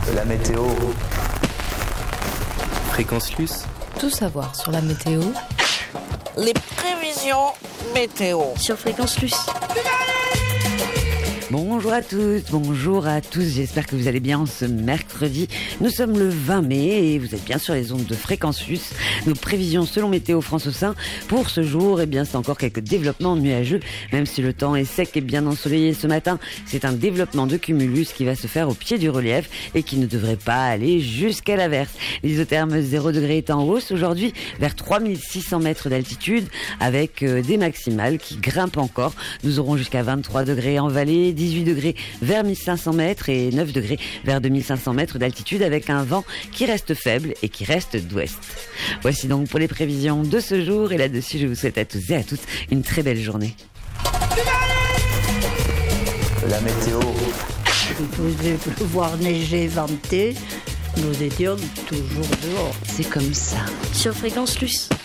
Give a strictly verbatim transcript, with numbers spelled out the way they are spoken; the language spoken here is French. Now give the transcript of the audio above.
La météo. Fréquence Luce. Tout savoir sur la météo. Les prévisions météo Sur Fréquence Luce. Bonjour à tous, bonjour à tous, j'espère que vous allez bien ce mercredi. Nous sommes le vingt mai et vous êtes bien sur les ondes de Fréquence Luce. Nos prévisions selon Météo France au sein pour ce jour, eh bien c'est encore quelques développements nuageux. Même si le temps est sec et bien ensoleillé ce matin, c'est un développement de cumulus qui va se faire au pied du relief et qui ne devrait pas aller jusqu'à l'averse. L'isotherme zéro degré est en hausse aujourd'hui vers trois mille six cents mètres d'altitude avec euh, des maximales qui grimpent encore. Nous aurons jusqu'à vingt-trois degrés en vallée, dix-huit degrés vers mille cinq cents mètres et neuf degrés vers deux mille cinq cents mètres d'altitude avec un vent qui reste faible et qui reste d'ouest. Voici donc pour les prévisions de ce jour et là-dessus je vous souhaite à tous et à toutes une très belle journée. La météo. Il faisait pleuvoir, neiger, venter. Nous étions toujours dehors. C'est comme ça. Sur Fréquence Luce.